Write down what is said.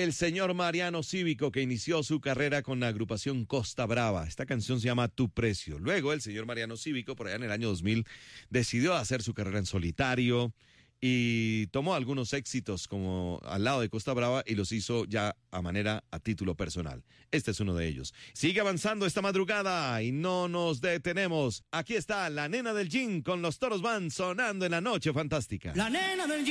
el señor Mariano Cívico, que inició su carrera con la agrupación Costa Brava. Esta canción se llama Tu Precio. Luego el señor Mariano Cívico, por allá en el año 2000, decidió hacer su carrera en solitario y tomó algunos éxitos como al lado de Costa Brava y los hizo ya a título personal. Este es uno de ellos. Sigue avanzando esta madrugada y no nos detenemos. Aquí está la nena del gym con los Toros Van sonando en la noche fantástica. La nena del gym.